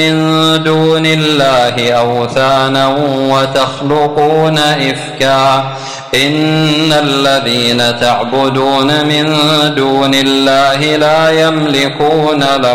من دون الله أوثانا وتخلقون إفكا إن الذين تعبدون من دون الله لا يملكون لكم